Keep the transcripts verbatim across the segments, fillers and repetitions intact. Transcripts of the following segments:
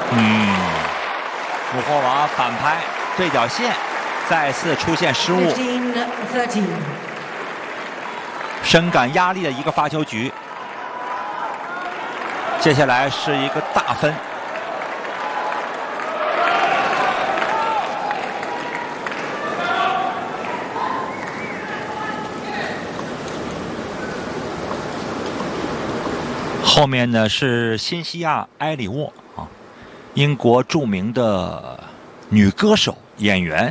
嗯，穆霍娃反拍对角线，再次出现失误。深感压力的一个发球局。接下来是一个大分。后面呢是辛西娅·埃里沃啊，英国著名的女歌手、演员。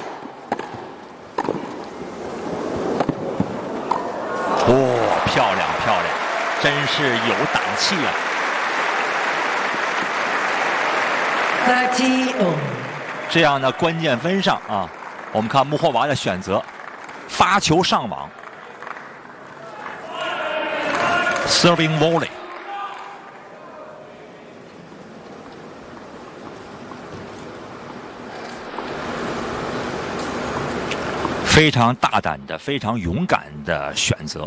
哦，漂亮漂亮，真是有胆气啊！这样的关键分上啊，我们看穆霍娃的选择，发球上网 ，serving volley。非常大胆的、非常勇敢的选择。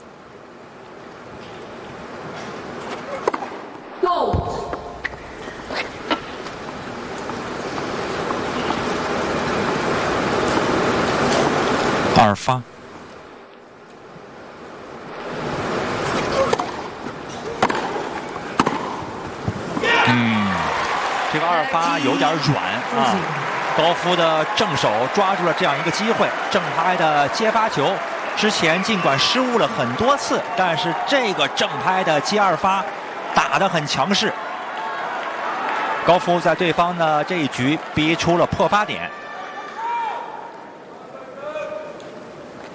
二发。嗯，这个二发有点软啊。高夫的正手抓住了这样一个机会，正拍的接发球，之前尽管失误了很多次，但是这个正拍的接二发打得很强势。高夫在对方的这一局逼出了破发点，